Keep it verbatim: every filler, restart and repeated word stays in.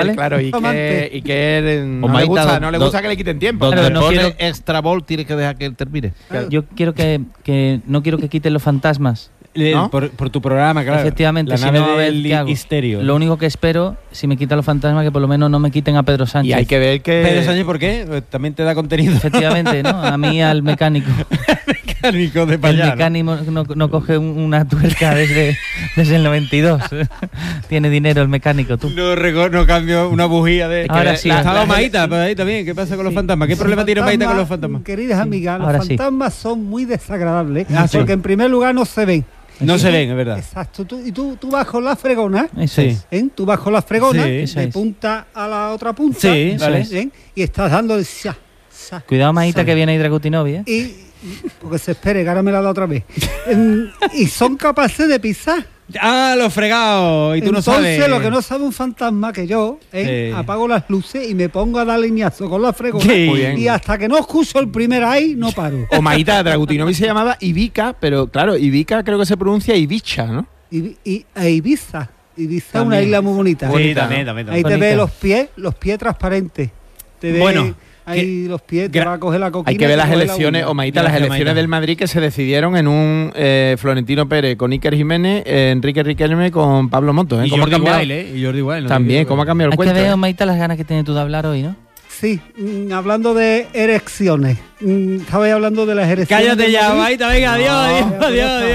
¿Vale? Claro, y que, y que él no, O le Maita, gusta, do- no le do- gusta que le quiten tiempo. Donde Claro, no pone quiero- extra ball tienes que dejar que él termine. Yo quiero que, que no quiero que quiten los fantasmas. Le- ¿No? por, por tu programa, claro. Efectivamente, La si nave no, a ver, del ¿qué hago? Histerio. Lo único que espero, si me quitan los fantasmas, que por lo menos no me quiten a Pedro Sánchez. Y hay que ver que... Pedro Sánchez, ¿por qué? Pues también te da contenido. Efectivamente, ¿no? A mí, al mecánico. Mecánico de El payá, ¿no? mecánico no, no coge un- una tuerca desde, desde el noventa y dos. Tiene dinero el mecánico, tú. No, reco- no cambio una bujía de... Ahora sí, La, la- estaba la- Maíta, pero ahí también. ¿Qué pasa con los Sí. fantasmas? ¿Qué Los problema tiene Maíta con los fantasmas? Queridas amigas, los Ahora sí. fantasmas son muy desagradables Ah, sí. porque en primer lugar no se ven. No se ven, es verdad. Exacto. Tú, y tú, tú vas con la fregona, Eso Sí. es. ¿eh? Tú vas con la fregona, Sí, de eso es. punta a la otra punta, Sí, Eso vale. es. ¿eh? Y estás dando el sa, sa, Cuidado, Maíta, sa. que viene Hidracutinovi, ¿eh? Y, porque se espere, que ahora me la da otra vez. Em, y son capaces de pisar. Ah, los fregados. Y tú Entonces, no sabes. lo que no sabe un fantasma que yo, ¿eh? Sí. apago las luces y me pongo a dar leñazo con la fregona. Sí. Muy bien. Y hasta que no escucho el primer ahí, no paro. O Maita Dragutinovi se llamaba Ivica, pero claro, Ivica creo que se pronuncia Ibicha, ¿no? Y, y a Ibiza. Ibiza es una También. isla muy bonita. Sí, Bonita, también, ¿no? también, Ahí también. te ves Bonita. los pies, los pies transparentes. Te ves Bueno, ahí los pies, te gra- va a coger la coquina. Hay que ver y las te coge la elecciones, uña. o Maita, las Gracias, elecciones Maita. del Madrid que se decidieron en un eh, Florentino Pérez con Iker Jiménez, eh, Enrique Riquelme con Pablo Montos. ¿eh? Y ¿Cómo ha Jordi cambiado? Wild, ¿eh? Y Jordi Wild. no te También, quiero- ¿cómo ha cambiado el Hay que cuento? ver, eh? Maíta, las ganas que tienes tú de hablar hoy, ¿no? Sí, mm, hablando de erecciones. Mm, Estaba ahí hablando de las erecciones. Cállate del ya, Madrid. Maíta. Venga, adiós, No, adiós, ya, ya adiós. está. adiós.